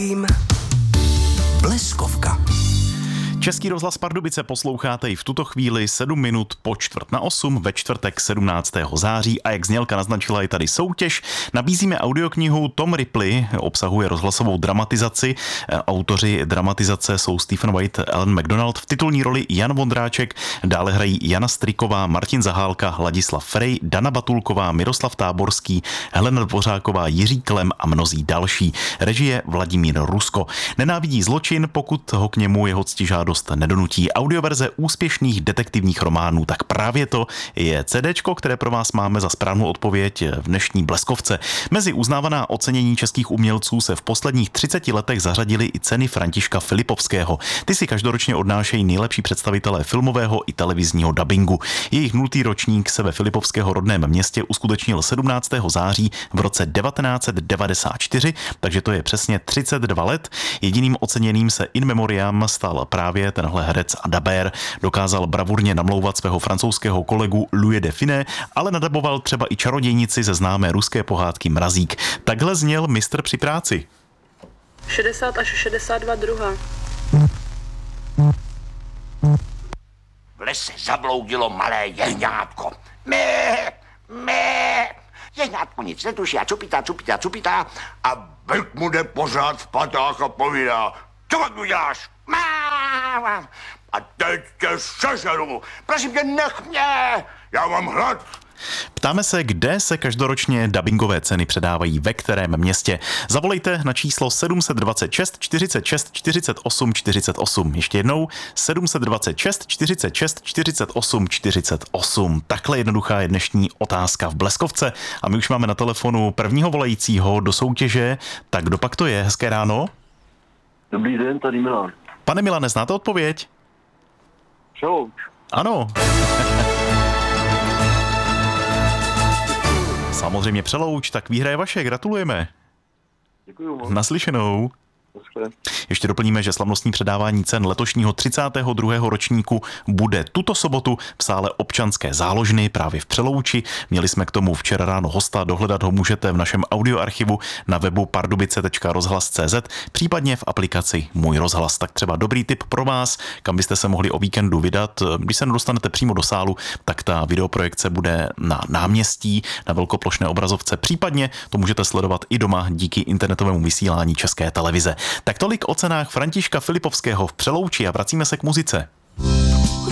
vím. Bleskovka. Český rozhlas Pardubice posloucháte i v tuto chvíli 7 minut po 7:45 ve čtvrtek 17. září a jak znělka naznačila, je tady soutěž. Nabízíme audioknihu Tom Ripley, obsahuje rozhlasovou dramatizaci. Autoři dramatizace jsou Stephen White, Ellen McDonald, v titulní roli Jan Vondráček, dále hrají Jana Striková, Martin Zahálka, Ladislav Frej, Dana Batulková, Miroslav Táborský, Helena Dvořáková, Jiří Klem a mnozí další. Režie Vladimír Rusko. Nenávidí zločin, pokud ho k němu jeho ctižádost nedonutí. Audioverze úspěšných detektivních románů, tak právě to je CDčko, které pro vás máme za správnou odpověď v dnešní Bleskovce. Mezi uznávaná ocenění českých umělců se v posledních 30 letech zařadily i ceny Františka Filipovského. Ty si každoročně odnášejí nejlepší představitelé filmového i televizního dabingu. Jejich 0. ročník se ve Filipovského rodném městě uskutečnil 17. září v roce 1994, takže to je přesně 32 let. Jediným oceněným se in memoriam stal právě tenhle herec a dabér. Dokázal bravurně namlouvat svého francouzského kolegu Louis de Funès, ale nadaboval třeba i čarodějnici ze známé ruské pohádky Mrazík. Takhle zněl mistr při práci. 60 až 62 druhá. V lese zabloudilo malé jehňátko. Mé. Jehňátko nic netuší a cupitá a vlk mu jde pořád v patách a povídá: co pak uděláš? A teď tě sežeru. Prosím tě, nech mě, já mám hlad. Ptáme se, kde se každoročně dabingové ceny předávají, ve kterém městě. Zavolejte na číslo 726 46 48 48. Ještě jednou 726 46 48 48. Takhle jednoduchá je dnešní otázka v Bleskovce. A my už máme na telefonu prvního volajícího do soutěže. Tak kdo pak to je? Hezké ráno. Dobrý den, tady Milan. Pane Milane, znáte odpověď? Přelouč. Ano. Samozřejmě Přelouč, tak výhra je vaše, gratulujeme. Děkuju moc. Naslyšenou. Ještě doplníme, že slavnostní předávání cen letošního 32. ročníku bude tuto sobotu v sále Občanské záložny právě v Přelouči. Měli jsme k tomu včera ráno hosta, dohledat ho můžete v našem audioarchivu na webu pardubice.rozhlas.cz, případně v aplikaci Můj rozhlas. Tak třeba dobrý tip pro vás, kam byste se mohli o víkendu vydat. Když se nedostanete přímo do sálu, tak ta videoprojekce bude na náměstí, na velkoplošné obrazovce. Případně to můžete sledovat i doma díky internetovému vysílání České televize. Tak tolik o cenách Františka Filipovského v Přelouči a vracíme se k muzice.